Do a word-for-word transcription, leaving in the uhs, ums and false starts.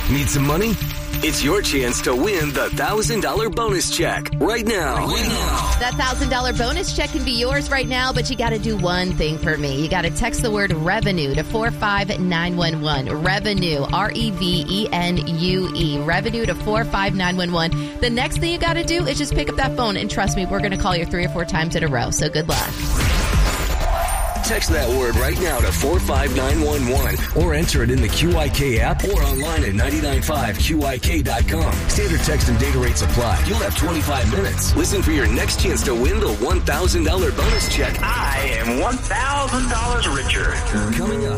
Need some money? It's your chance to win the one thousand dollars bonus check right now. Right now. That one thousand dollars bonus check can be yours right now, but you got to do one thing for me. You got to text the word revenue to four five nine one one. Revenue, R E V E N U E. Revenue to four five nine one one. The next thing you got to do is just pick up that phone, and trust me, we're going to call you three or four times in a row, so good luck. Text that word right now to four five nine one one or enter it in the Q I K app or online at nine nine five Q I K dot com. Standard text and data rates apply. You'll have twenty-five minutes. Listen for your next chance to win the one thousand dollars bonus check. I am one thousand dollars richer. Coming up.